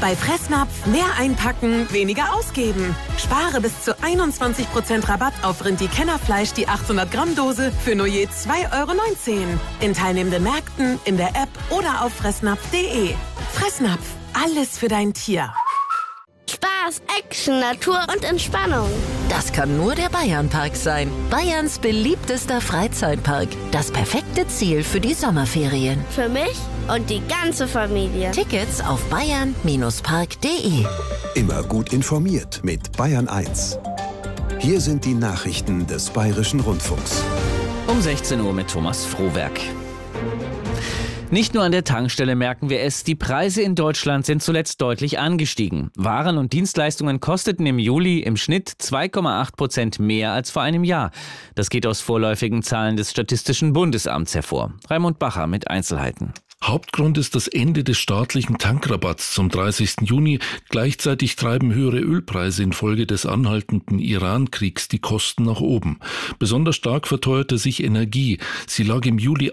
Bei Fressnapf mehr einpacken, weniger ausgeben. Spare bis zu 21% Rabatt auf Rindi-Kennerfleisch die 800 Gramm Dose für nur je 2,19 € in teilnehmenden Märkten, in der App oder auf fressnapf.de. Fressnapf, alles für dein Tier. Spaß, Action, Natur und Entspannung. Das kann nur der Bayernpark sein. Bayerns beliebtester Freizeitpark. Das perfekte Ziel für die Sommerferien. Für mich und die ganze Familie. Tickets auf bayern-park.de. Immer gut informiert mit Bayern 1. Hier sind die Nachrichten des Bayerischen Rundfunks. Um 16 Uhr mit Thomas Frohwerk. Nicht nur an der Tankstelle merken wir es, die Preise in Deutschland sind zuletzt deutlich angestiegen. Waren und Dienstleistungen kosteten im Juli im Schnitt 2,8% mehr als vor einem Jahr. Das geht aus vorläufigen Zahlen des Statistischen Bundesamts hervor. Raimund Bacher mit Einzelheiten. Hauptgrund ist das Ende des staatlichen Tankrabatts zum 30. Juni. Gleichzeitig treiben höhere Ölpreise infolge des anhaltenden Iran-Kriegs die Kosten nach oben. Besonders stark verteuerte sich Energie. Sie lag im Juli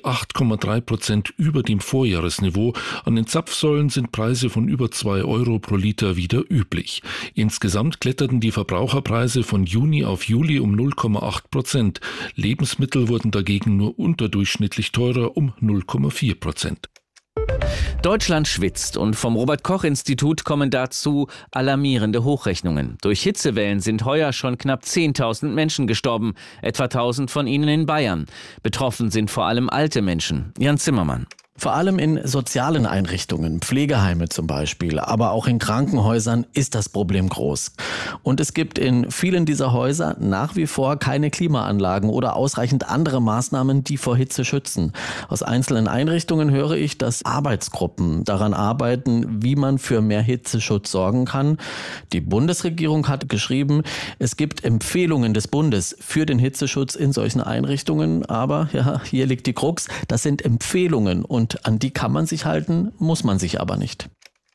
8,3% über dem Vorjahresniveau. An den Zapfsäulen sind Preise von über 2 € pro Liter wieder üblich. Insgesamt kletterten die Verbraucherpreise von Juni auf Juli um 0,8%. Lebensmittel wurden dagegen nur unterdurchschnittlich teurer um 0,4%. Deutschland schwitzt und vom Robert-Koch-Institut kommen dazu alarmierende Hochrechnungen. Durch Hitzewellen sind heuer schon knapp 10.000 Menschen gestorben, etwa 1.000 von ihnen in Bayern. Betroffen sind vor allem alte Menschen. Jan Zimmermann. Vor allem in sozialen Einrichtungen, Pflegeheime zum Beispiel, aber auch in Krankenhäusern ist das Problem groß. Und es gibt in vielen dieser Häuser nach wie vor keine Klimaanlagen oder ausreichend andere Maßnahmen, die vor Hitze schützen. Aus einzelnen Einrichtungen höre ich, dass Arbeitsgruppen daran arbeiten, wie man für mehr Hitzeschutz sorgen kann. Die Bundesregierung hat geschrieben, es gibt Empfehlungen des Bundes für den Hitzeschutz in solchen Einrichtungen. Aber ja, hier liegt die Krux, das sind Empfehlungen und an die kann man sich halten, muss man sich aber nicht.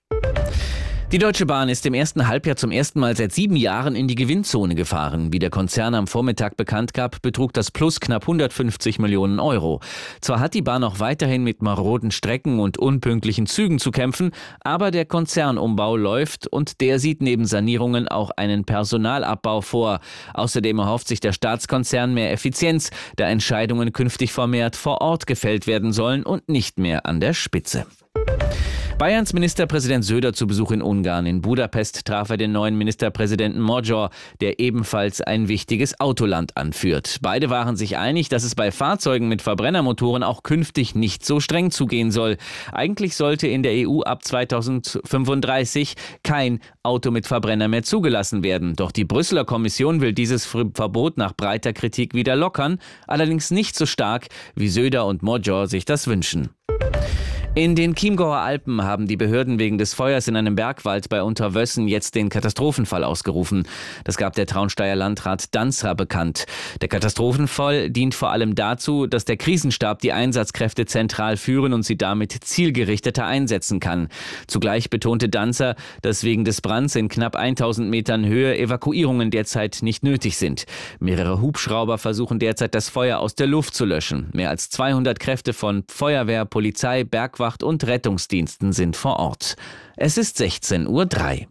Die Deutsche Bahn ist im ersten Halbjahr zum ersten Mal seit 7 Jahren in die Gewinnzone gefahren. Wie der Konzern am Vormittag bekannt gab, betrug das Plus knapp 150 Millionen €. Zwar hat die Bahn auch weiterhin mit maroden Strecken und unpünktlichen Zügen zu kämpfen, aber der Konzernumbau läuft und der sieht neben Sanierungen auch einen Personalabbau vor. Außerdem erhofft sich der Staatskonzern mehr Effizienz, da Entscheidungen künftig vermehrt vor Ort gefällt werden sollen und nicht mehr an der Spitze. Bayerns Ministerpräsident Söder zu Besuch in Ungarn. In Budapest traf er den neuen Ministerpräsidenten Magyar, der ebenfalls ein wichtiges Autoland anführt. Beide waren sich einig, dass es bei Fahrzeugen mit Verbrennermotoren auch künftig nicht so streng zugehen soll. Eigentlich sollte in der EU ab 2035 kein Auto mit Verbrenner mehr zugelassen werden. Doch die Brüsseler Kommission will dieses Verbot nach breiter Kritik wieder lockern, allerdings nicht so stark, wie Söder und Magyar sich das wünschen. In den Chiemgauer Alpen haben die Behörden wegen des Feuers in einem Bergwald bei Unterwössen jetzt den Katastrophenfall ausgerufen. Das gab der Traunsteyer Landrat Danzra bekannt. Der Katastrophenfall dient vor allem dazu, dass der Krisenstab die Einsatzkräfte zentral führen und sie damit zielgerichteter einsetzen kann. Zugleich betonte Danzer, dass wegen des Brands in knapp 1000 Metern Höhe Evakuierungen derzeit nicht nötig sind. Mehrere Hubschrauber versuchen derzeit das Feuer aus der Luft zu löschen. Mehr als 200 Kräfte von Feuerwehr, Polizei, Bergwacht und Rettungsdiensten sind vor Ort. Es ist 16:03 Uhr.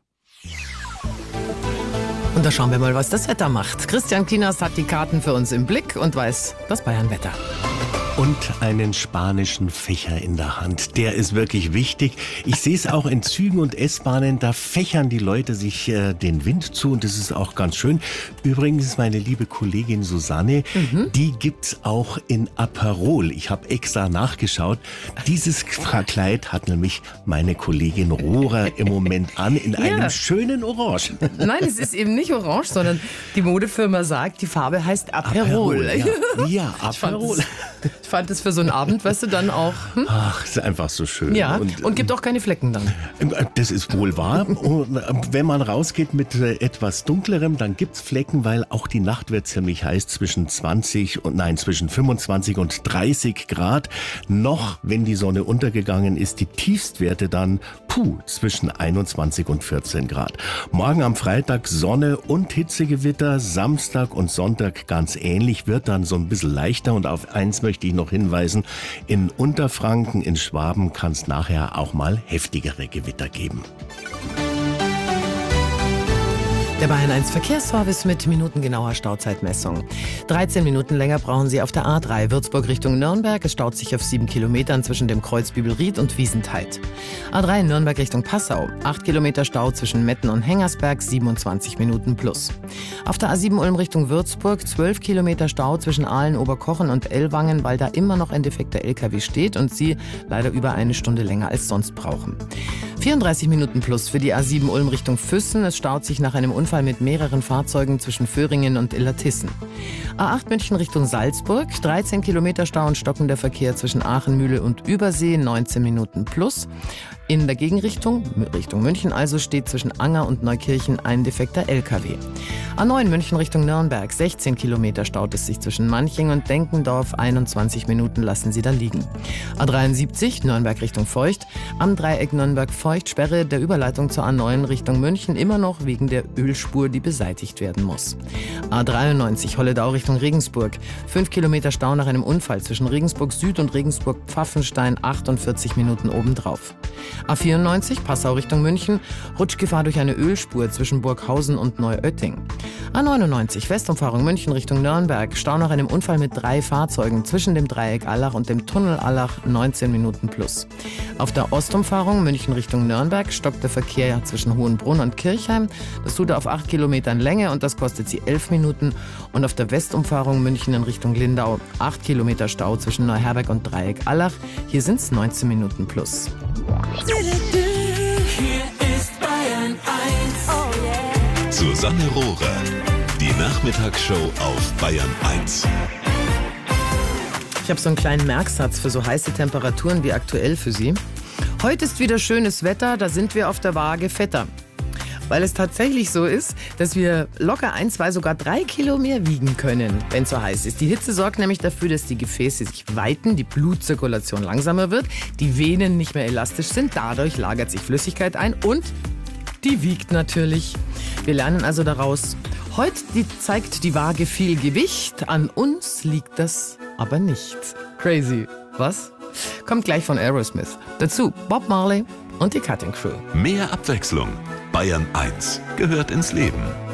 Und da schauen wir mal, was das Wetter macht. Christian Kinas hat die Karten für uns im Blick und weiß das Bayernwetter. Und einen spanischen Fächer in der Hand. Der ist wirklich wichtig. Ich sehe es auch in Zügen und S-Bahnen, da fächern die Leute sich den Wind zu und das ist auch ganz schön. Übrigens meine liebe Kollegin Susanne, die gibt's auch in Aperol. Ich habe extra nachgeschaut. Dieses Kleid hat nämlich meine Kollegin Rohrer im Moment an in einem schönen Orange. Nein, es ist eben nicht orange, sondern die Modefirma sagt, die Farbe heißt Aperol. Ja, Aperol. Ich fand es für so einen Abend, weißt du, dann auch... Ach, ist einfach so schön. Ja, und gibt auch keine Flecken dann. Das ist wohl wahr. Und wenn man rausgeht mit etwas Dunklerem, dann gibt's Flecken, weil auch die Nacht wird ziemlich heiß, zwischen 25 und 30 Grad. Noch, wenn die Sonne untergegangen ist, die Tiefstwerte dann zwischen 21 und 14 Grad. Morgen am Freitag Sonne und Hitzegewitter, Samstag und Sonntag ganz ähnlich, wird dann so ein bisschen leichter. Und auf eins möchte ich noch hinweisen, in Unterfranken, in Schwaben kann es nachher auch mal heftigere Gewitter geben. Der Bayern 1 Verkehrsservice mit minutengenauer Stauzeitmessung. 13 Minuten länger brauchen Sie auf der A3 Würzburg Richtung Nürnberg. Es staut sich auf 7 Kilometern zwischen dem Kreuz Bübelried und Wiesentheit. A3 Nürnberg Richtung Passau. 8 Kilometer Stau zwischen Metten und Hengersberg, 27 Minuten plus. Auf der A7 Ulm Richtung Würzburg 12 Kilometer Stau zwischen Aalen, Oberkochen und Ellwangen, weil da immer noch ein defekter LKW steht und Sie leider über eine Stunde länger als sonst brauchen. 34 Minuten plus für die A7 Ulm Richtung Füssen. Es staut sich nach einem Unfall mit mehreren Fahrzeugen zwischen Föhringen und Illertissen. A8 München Richtung Salzburg. 13 Kilometer Stau und stockender Verkehr zwischen Aachen, Mühle und Übersee. 19 Minuten plus. In der Gegenrichtung, Richtung München also, steht zwischen Anger und Neukirchen ein defekter LKW. A9 München Richtung Nürnberg. 16 Kilometer staut es sich zwischen Manching und Denkendorf. 21 Minuten lassen Sie da liegen. A73 Nürnberg Richtung Feucht. Am Dreieck Nürnberg-Feucht Sperre der Überleitung zur A9 Richtung München immer noch wegen der Ölspur, die beseitigt werden muss. A93 Holledau Richtung Regensburg. 5 Kilometer Stau nach einem Unfall zwischen Regensburg Süd und Regensburg Pfaffenstein. 48 Minuten obendrauf. A94 Passau Richtung München. Rutschgefahr durch eine Ölspur zwischen Burghausen und Neuötting. A99 Westumfahrung München Richtung Nürnberg. Stau nach einem Unfall mit 3 Fahrzeugen zwischen dem Dreieck Allach und dem Tunnel Allach. 19 Minuten plus. Auf der Ostumfahrung München Richtung Nürnberg stockt der Verkehr zwischen Hohenbrunn und Kirchheim. Das tut er auf 8 Kilometern Länge und das kostet Sie 11 Minuten. Und auf der Westumfahrung München in Richtung Lindau 8 Kilometer Stau zwischen Neuherberg und Dreieck Allach. Hier sind es 19 Minuten plus. Hier ist Bayern 1. Oh yeah. Susanne Rohrer. Die Nachmittagsshow auf Bayern 1. Ich habe so einen kleinen Merksatz für so heiße Temperaturen wie aktuell für Sie. Heute ist wieder schönes Wetter, da sind wir auf der Waage fetter. Weil es tatsächlich so ist, dass wir locker 1, 2, sogar 3 Kilo mehr wiegen können, wenn es so heiß ist. Die Hitze sorgt nämlich dafür, dass die Gefäße sich weiten, die Blutzirkulation langsamer wird, die Venen nicht mehr elastisch sind, dadurch lagert sich Flüssigkeit ein und die wiegt natürlich. Wir lernen also daraus, heute zeigt die Waage viel Gewicht, an uns liegt das aber nicht. Crazy, was? Kommt gleich von Aerosmith. Dazu Bob Marley und die Cutting Crew. Mehr Abwechslung. Bayern 1 gehört ins Leben.